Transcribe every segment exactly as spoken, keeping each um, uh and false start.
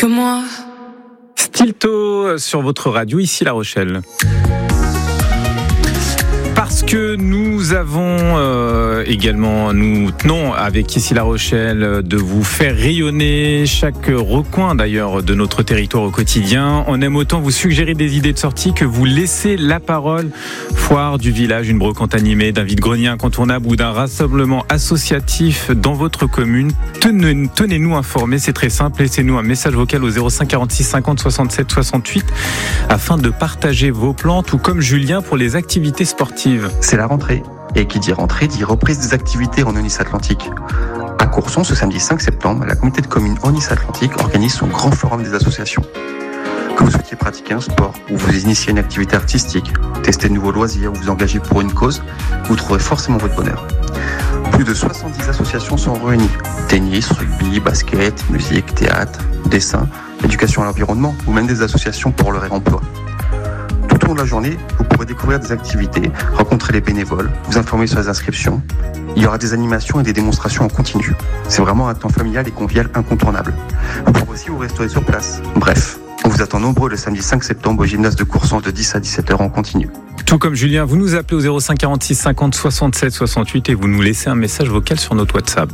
que moi. Stilto sur votre radio, ici La Rochelle. Parce que nous avons euh, également, nous tenons avec ici La Rochelle de vous faire rayonner chaque recoin d'ailleurs de notre territoire au quotidien. On aime autant vous suggérer des idées de sortie que vous laisser la parole. Foire du village, une brocante animée, d'un vide-grenier incontournable ou d'un rassemblement associatif dans votre commune. Tenez, tenez-nous informés, c'est très simple. Laissez-nous un message vocal au zéro cinq quarante-six cinquante soixante-sept soixante-huit afin de partager vos plans, tout comme Julien pour les activités sportives. C'est la rentrée. Et qui dit rentrée dit reprise des activités en Onis Atlantique. À Courson, ce samedi cinq septembre, la communauté de communes Onis Atlantique organise son grand forum des associations. Que vous souhaitiez pratiquer un sport, ou vous initiez une activité artistique, tester de nouveaux loisirs, ou vous engagez pour une cause, vous trouverez forcément votre bonheur. Plus de soixante-dix associations sont réunies. Tennis, rugby, basket, musique, théâtre, dessin, éducation à l'environnement, ou même des associations pour le réemploi. Tout au long de la journée, vous pourrez découvrir des activités, rencontrer les bénévoles, vous informer sur les inscriptions. Il y aura des animations et des démonstrations en continu. C'est vraiment un temps familial et convivial incontournable. Vous pourrez aussi vous restaurer sur place. Bref, on vous attend nombreux le samedi cinq septembre au gymnase de Courson de dix à dix-sept heures en continu. Tout comme Julien, vous nous appelez au zéro cinq quarante-six cinquante soixante-sept soixante-huit et vous nous laissez un message vocal sur notre WhatsApp.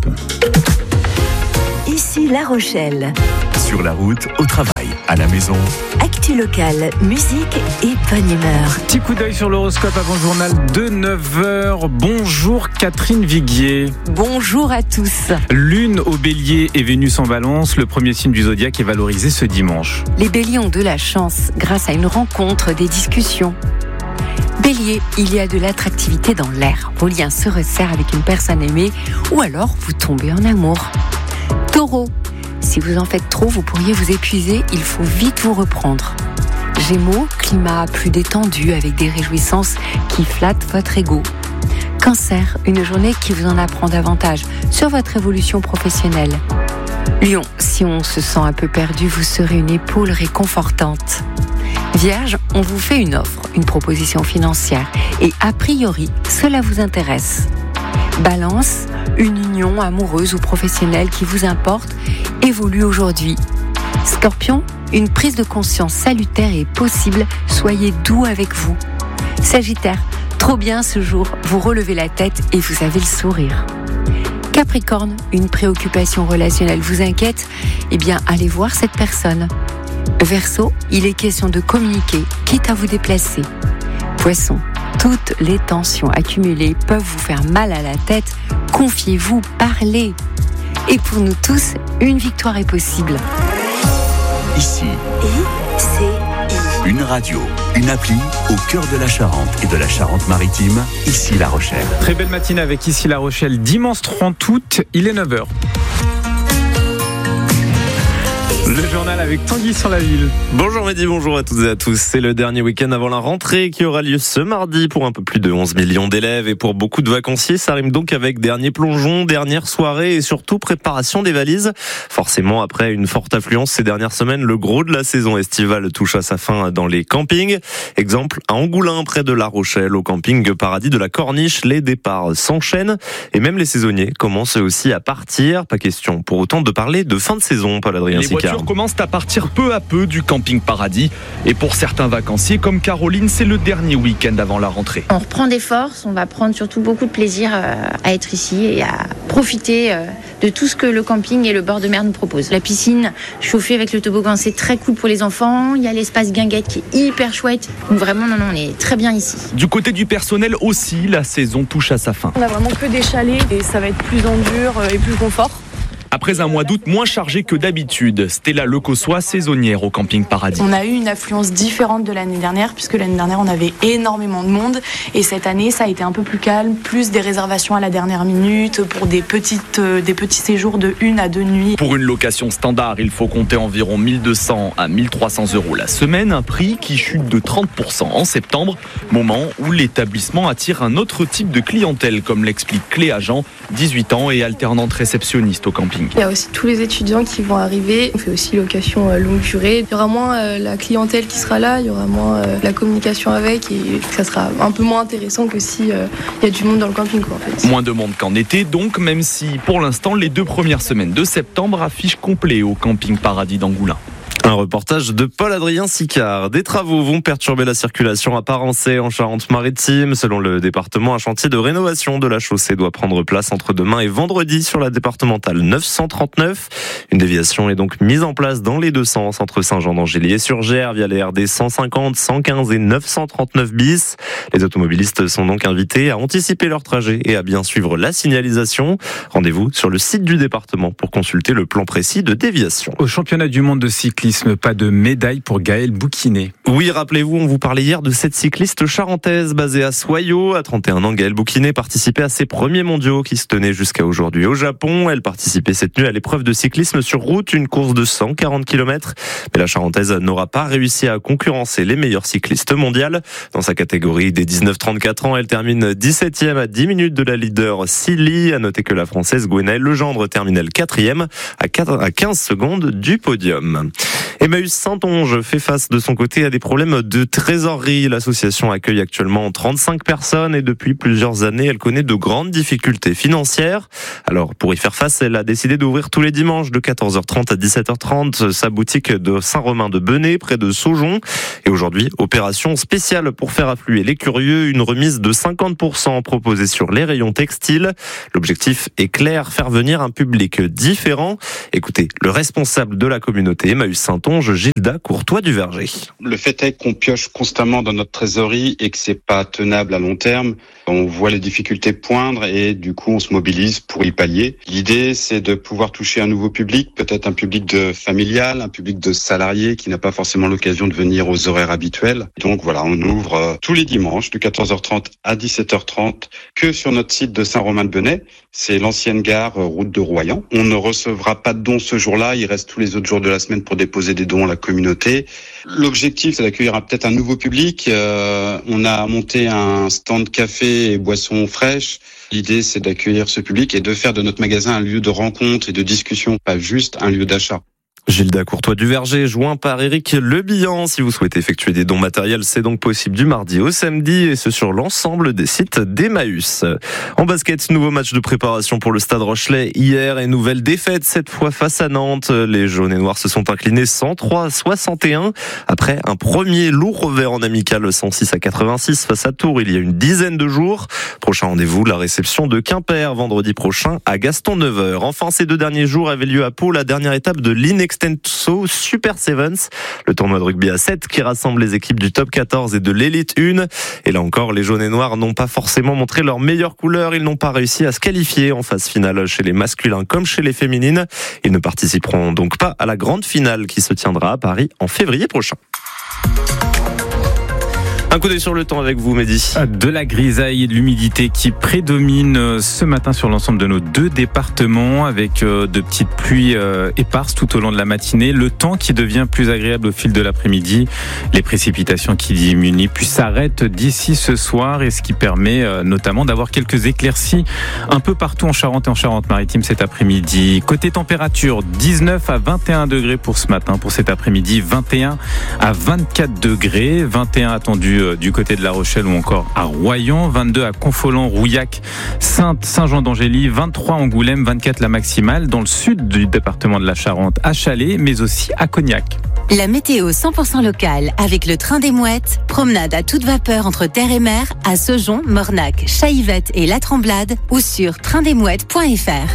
Ici La Rochelle. Sur la route, au travail, à la maison. Actu locale, musique et bonne humeur. Petit coup d'œil sur l'horoscope avant le journal de neuf heures. Bonjour Catherine Viguier. Bonjour à tous. Lune au Bélier et Vénus en Balance, le premier signe du zodiaque est valorisé ce dimanche. Les Béliers ont de la chance grâce à une rencontre, des discussions. Bélier, il y a de l'attractivité dans l'air. Vos liens se resserrent avec une personne aimée ou alors vous tombez en amour. Taureau, si vous en faites trop, vous pourriez vous épuiser, il faut vite vous reprendre. Gémeaux, climat plus détendu avec des réjouissances qui flattent votre ego. Cancer, une journée qui vous en apprend davantage sur votre évolution professionnelle. Lion, si on se sent un peu perdu, vous serez une épaule réconfortante. Vierge, on vous fait une offre, une proposition financière et a priori, cela vous intéresse. Balance, une union amoureuse ou professionnelle qui vous importe évolue aujourd'hui. Scorpion, une prise de conscience salutaire est possible, soyez doux avec vous. Sagittaire, trop bien ce jour, vous relevez la tête et vous avez le sourire. Capricorne, une préoccupation relationnelle vous inquiète, eh bien allez voir cette personne. Verseau, il est question de communiquer, quitte à vous déplacer. Poisson, toutes les tensions accumulées peuvent vous faire mal à la tête, confiez-vous, parlez. Et pour nous tous, une victoire est possible. Ici, I C I. une radio, une appli au cœur de la Charente et de la Charente-Maritime, ici La Rochelle. Très belle matinée avec ici La Rochelle, dimanche trente août, il est neuf heures. Le journal avec Tanguy sur la ville. Bonjour Mehdi, bonjour à toutes et à tous. C'est le dernier week-end avant la rentrée qui aura lieu ce mardi pour un peu plus de onze millions d'élèves et pour beaucoup de vacanciers. Ça rime donc avec dernier plongeon, dernière soirée et surtout préparation des valises. Forcément, après une forte affluence ces dernières semaines, le gros de la saison estivale touche à sa fin dans les campings. Exemple, à Angoulins, près de La Rochelle, au camping Paradis de la Corniche, les départs s'enchaînent et même les saisonniers commencent aussi à partir. Pas question pour autant de parler de fin de saison, Paul-Adrien Sicard. Commencent à partir peu à peu du camping Paradis. Et pour certains vacanciers comme Caroline, c'est le dernier week-end avant la rentrée. On reprend des forces, on va prendre surtout beaucoup de plaisir à être ici et à profiter de tout ce que le camping et le bord de mer nous proposent. La piscine chauffée avec le toboggan, c'est très cool pour les enfants. Il y a l'espace guinguette qui est hyper chouette. Donc vraiment, non, non, on est très bien ici. Du côté du personnel aussi, la saison touche à sa fin. On a vraiment que des chalets et ça va être plus en dur et plus confort. Après un mois d'août moins chargé que d'habitude, Stella Lecossois, saisonnière au camping Paradis. On a eu une affluence différente de l'année dernière, puisque l'année dernière on avait énormément de monde, et cette année ça a été un peu plus calme, plus des réservations à la dernière minute pour des, petites, euh, des petits séjours de une à deux nuits. Pour une location standard, il faut compter environ mille deux cents à mille trois cents euros la semaine, un prix qui chute de trente pour cent en septembre, moment où l'établissement attire un autre type de clientèle, comme l'explique Cléa Jean, dix-huit ans et alternante réceptionniste au camping. Il y a aussi tous les étudiants qui vont arriver. On fait aussi location longue durée. Il y aura moins euh, la clientèle qui sera là, il y aura moins euh, la communication avec et ça sera un peu moins intéressant que si euh, il y a du monde dans le camping, quoi, en fait. Moins de monde qu'en été donc, même si pour l'instant les deux premières semaines de septembre affichent complet au camping Paradis d'Angoulins. Un reportage de Paul-Adrien Sicard. Des travaux vont perturber la circulation à Parancé en Charente-Maritime. Selon le département, un chantier de rénovation de la chaussée doit prendre place entre demain et vendredi sur la départementale neuf cent trente-neuf. Une déviation est donc mise en place dans les deux sens entre Saint-Jean-d'Angély et Surgères via les R D cent cinquante, cent quinze et neuf cent trente-neuf bis. Les automobilistes sont donc invités à anticiper leur trajet et à bien suivre la signalisation. Rendez-vous sur le site du département pour consulter le plan précis de déviation. Au championnat du monde de cyclisme, pas de médaille pour Gaël Bouquinet. Oui, rappelez-vous, on vous parlait hier de cette cycliste charentaise basée à Soyaux. À trente et un ans, Gaël Bouquinet participait à ses premiers mondiaux qui se tenaient jusqu'à aujourd'hui au Japon. Elle participait cette nuit à l'épreuve de cyclisme sur route, une course de cent quarante kilomètres. Mais la charentaise n'aura pas réussi à concurrencer les meilleures cyclistes mondiales. Dans sa catégorie des dix-neuf trente-quatre ans, elle termine dix-septième à dix minutes de la leader Silly. À noter que la française Gwenaëlle Legendre termine elle quatrième à quinze secondes du podium. Emmaüs Saintonge fait face de son côté à des problèmes de trésorerie. L'association accueille actuellement trente-cinq personnes et depuis plusieurs années, elle connaît de grandes difficultés financières. Alors, pour y faire face, elle a décidé d'ouvrir tous les dimanches de quatorze heures trente à dix-sept heures trente sa boutique de Saint-Romain-de-Benay, près de Saujon. Et aujourd'hui, opération spéciale pour faire affluer les curieux, une remise de cinquante pour cent proposée sur les rayons textiles. L'objectif est clair, faire venir un public différent. Écoutez, le responsable de la communauté Emmaüs Saintonge, Gilda Courtois du Verger. Le fait est qu'on pioche constamment dans notre trésorerie et que c'est pas tenable à long terme. On voit les difficultés poindre et du coup on se mobilise pour y pallier. L'idée c'est de pouvoir toucher un nouveau public, peut-être un public de familial, un public de salariés qui n'a pas forcément l'occasion de venir aux horaires habituels. Donc voilà, on ouvre tous les dimanches de quatorze heures trente à dix-sept heures trente que sur notre site de Saint-Romain-de-Benay. C'est l'ancienne gare route de Royan. On ne recevra pas de dons ce jour-là, il reste tous les autres jours de la semaine pour déposer des dons à la communauté. L'objectif, c'est d'accueillir peut-être un nouveau public. Euh, on a monté un stand café et boissons fraîches. L'idée, c'est d'accueillir ce public et de faire de notre magasin un lieu de rencontre et de discussion, pas juste un lieu d'achat. Gilda Courtois du Verger, joint par Éric Lebihan. Si vous souhaitez effectuer des dons matériels, c'est donc possible du mardi au samedi et ce sur l'ensemble des sites d'Emmaüs. En basket, nouveau match de préparation pour le Stade Rochelais hier et nouvelle défaite, cette fois face à Nantes. Les jaunes et noirs se sont inclinés cent trois à soixante et un après un premier lourd revers en amical cent six à quatre-vingt-six face à Tours il y a une dizaine de jours. Prochain rendez-vous, la réception de Quimper vendredi prochain à Gaston neuf heures. Enfin, ces deux derniers jours avait lieu à Pau la dernière étape de l'Inextenso Super Sevens, le tournoi de rugby à sept qui rassemble les équipes du top quatorze et de l'élite un. Et là encore, les jaunes et noirs n'ont pas forcément montré leur meilleure couleur. Ils n'ont pas réussi à se qualifier en phase finale chez les masculins comme chez les féminines. Ils ne participeront donc pas à la grande finale qui se tiendra à Paris en février prochain. Un coup d'œil sur le temps avec vous, Mehdi. De la grisaille et de l'humidité qui prédominent ce matin sur l'ensemble de nos deux départements, avec de petites pluies éparses tout au long de la matinée. Le temps qui devient plus agréable au fil de l'après-midi. Les précipitations qui diminuent puis s'arrêtent d'ici ce soir, et ce qui permet notamment d'avoir quelques éclaircies un peu partout en Charente et en Charente-Maritime cet après-midi. Côté température, dix-neuf à vingt et un degrés pour ce matin. Pour cet après-midi, vingt et un à vingt-quatre degrés. vingt et un attendu du côté de La Rochelle ou encore à Royan, vingt-deux à Confolens, Rouillac, Sainte, Saint-Jean-d'Angély, vingt-trois à Angoulême, vingt-quatre la maximale dans le sud du département de la Charente à Chalais, mais aussi à Cognac. La météo cent pour cent locale avec le train des Mouettes, promenade à toute vapeur entre terre et mer à Saujon, Mornac, Chaillevette et La Tremblade ou sur train des mouettes point f r.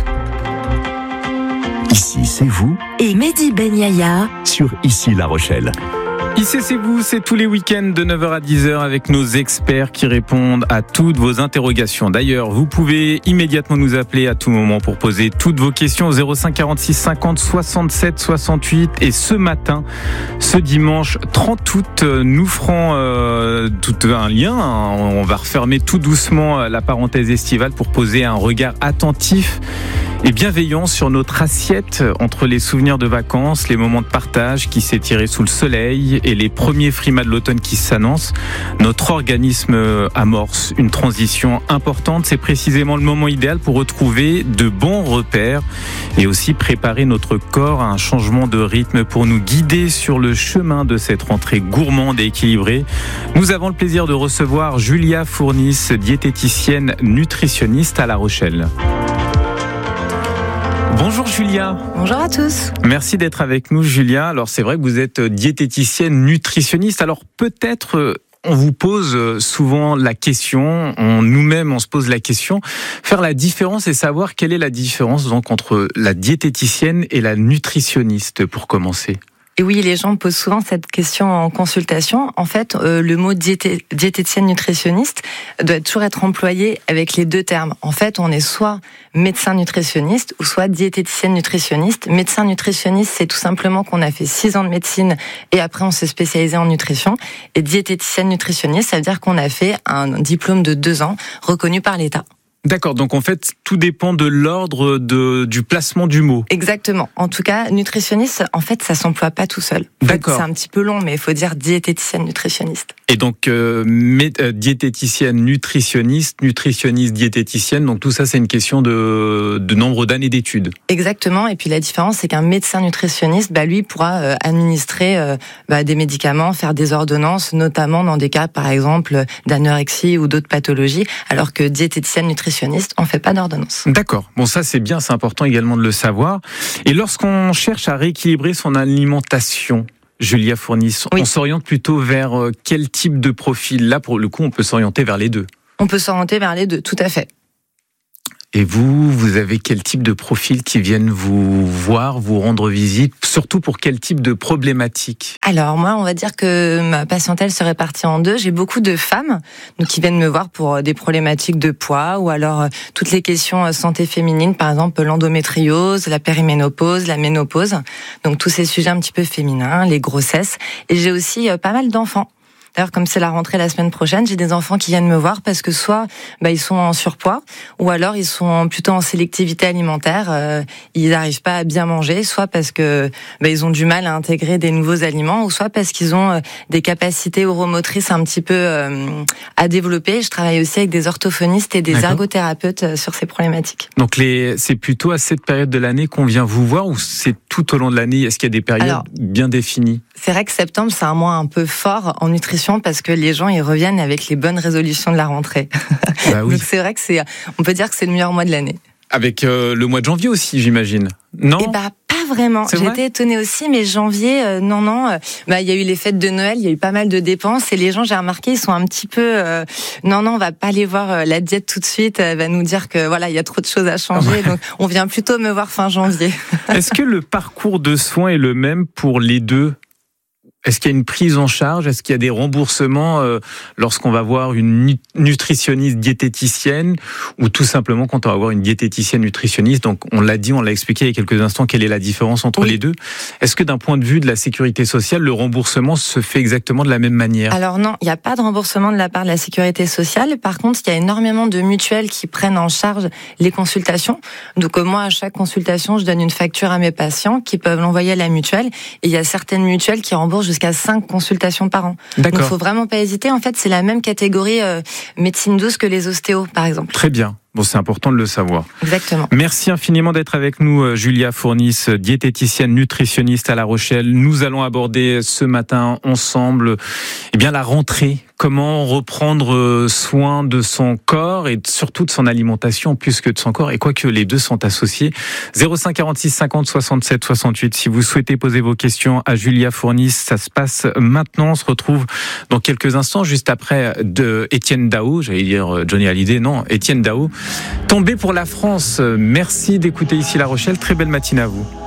Ici, c'est vous Et Mehdi Ben Yahya sur Ici La Rochelle. Ici c'est vous, c'est tous les week-ends de neuf heures à dix heures avec nos experts qui répondent à toutes vos interrogations. D'ailleurs, vous pouvez immédiatement nous appeler à tout moment pour poser toutes vos questions au zéro cinq quarante-six cinquante soixante-sept soixante-huit. Et ce matin, ce dimanche trente août, nous ferons euh, tout un lien. On va refermer tout doucement la parenthèse estivale pour poser un regard attentif et bienveillant sur notre assiette entre les souvenirs de vacances, les moments de partage qui s'étiraient sous le soleil et les premiers frimas de l'automne qui s'annoncent. Notre organisme amorce une transition importante. C'est précisément le moment idéal pour retrouver de bons repères et aussi préparer notre corps à un changement de rythme pour nous guider sur le chemin de cette rentrée gourmande et équilibrée. Nous avons le plaisir de recevoir Julia Fournis, diététicienne nutritionniste à La Rochelle. Bonjour Julia. Bonjour à tous. Merci d'être avec nous Julia. Alors c'est vrai que vous êtes diététicienne, nutritionniste. Alors peut-être on vous pose souvent la question, on, nous-mêmes on se pose la question, faire la différence et savoir quelle est la différence donc entre la diététicienne et la nutritionniste pour commencer. Et oui, les gens posent souvent cette question en consultation. En fait, euh, le mot diété- diététicienne nutritionniste doit toujours être employé avec les deux termes. En fait, on est soit médecin nutritionniste ou soit diététicienne nutritionniste. Médecin nutritionniste, c'est tout simplement qu'on a fait six ans de médecine et après on s'est spécialisé en nutrition. Et diététicienne nutritionniste, ça veut dire qu'on a fait un diplôme de deux ans reconnu par l'État. D'accord, donc en fait, tout dépend de l'ordre de, du placement du mot. Exactement. En tout cas, nutritionniste, en fait, ça s'emploie pas tout seul. D'accord. C'est un petit peu long, mais il faut dire diététicienne nutritionniste. Et donc, euh, mé- euh, diététicienne, nutritionniste, nutritionniste, diététicienne, donc tout ça, c'est une question de, de nombre d'années d'études. Exactement. Et puis la différence, c'est qu'un médecin nutritionniste, bah, lui, pourra euh, administrer euh, bah, des médicaments, faire des ordonnances, notamment dans des cas, par exemple, d'anorexie ou d'autres pathologies, alors que diététicienne nutritionniste, on ne fait pas d'ordonnance. D'accord. Bon, ça c'est bien, c'est important également de le savoir. Et lorsqu'on cherche à rééquilibrer son alimentation, Julia Fournis, oui. on s'oriente plutôt vers quel type de profil ? Là, pour le coup, on peut s'orienter vers les deux. On peut s'orienter vers les deux, tout à fait. Et vous, vous avez quel type de profil qui viennent vous voir, vous rendre visite, surtout pour quel type de problématique ? Alors moi, on va dire que ma patientèle se répartit en deux. J'ai beaucoup de femmes donc, qui viennent me voir pour des problématiques de poids ou alors euh, toutes les questions euh, santé féminine, par exemple l'endométriose, la périménopause, la ménopause. Donc tous ces sujets un petit peu féminins, les grossesses. Et j'ai aussi euh, pas mal d'enfants. D'ailleurs, comme c'est la rentrée la semaine prochaine, j'ai des enfants qui viennent me voir parce que soit bah, ils sont en surpoids ou alors ils sont plutôt en sélectivité alimentaire, euh, ils n'arrivent pas à bien manger, soit parce que bah, ils ont du mal à intégrer des nouveaux aliments ou soit parce qu'ils ont euh, des capacités oromotrices un petit peu euh, à développer. Je travaille aussi avec des orthophonistes et des D'accord. ergothérapeutes euh, sur ces problématiques. Donc les, c'est plutôt à cette période de l'année qu'on vient vous voir ou c'est tout au long de l'année ? Est-ce qu'il y a des périodes alors, bien définies ? C'est vrai que septembre, c'est un mois un peu fort en nutrition parce que les gens ils reviennent avec les bonnes résolutions de la rentrée. Bah oui. Donc c'est vrai que c'est, on peut dire que c'est le meilleur mois de l'année. Avec euh, le mois de janvier aussi, j'imagine. Non ? Eh bah pas vraiment. C'est J'étais étonnée aussi, mais janvier, euh, non non. Euh, bah il y a eu les fêtes de Noël, il y a eu pas mal de dépenses et les gens, j'ai remarqué, ils sont un petit peu. Euh, non non, on va pas aller voir euh, la diète tout de suite. Elle va nous dire que voilà, il y a trop de choses à changer. Ouais. Donc on vient plutôt me voir fin janvier. Est-ce que le parcours de soins est le même pour les deux ? Est-ce qu'il y a une prise en charge ? Est-ce qu'il y a des remboursements euh, lorsqu'on va voir une nutritionniste diététicienne ou tout simplement quand on va voir une diététicienne nutritionniste ? Donc on l'a dit, on l'a expliqué il y a quelques instants, quelle est la différence entre oui. les deux ? Est-ce que d'un point de vue de la sécurité sociale, le remboursement se fait exactement de la même manière ? Alors non, il n'y a pas de remboursement de la part de la sécurité sociale. Par contre, il y a énormément de mutuelles qui prennent en charge les consultations. Donc moi, à chaque consultation, je donne une facture à mes patients qui peuvent l'envoyer à la mutuelle. Et il y a certaines mutuelles qui remboursent jusqu'à cinq consultations par an. D'accord. Donc, il faut vraiment pas hésiter. En fait, c'est la même catégorie euh, médecine douce que les ostéos, par exemple. Très bien. Bon, c'est important de le savoir. Exactement. Merci infiniment d'être avec nous, Julia Fournis, diététicienne nutritionniste à La Rochelle. Nous allons aborder ce matin ensemble, eh bien, la rentrée. Comment reprendre soin de son corps et surtout de son alimentation plus que de son corps, et quoique les deux sont associés. zéro cinq quarante-six cinquante soixante-sept soixante-huit. Si vous souhaitez poser vos questions à Julia Fournis, ça se passe maintenant. On se retrouve dans quelques instants, juste après de Étienne Dao. J'allais dire Johnny Hallyday, non, Étienne Dao. Tombé pour la France. Merci d'écouter ici La Rochelle. Très belle matinée à vous.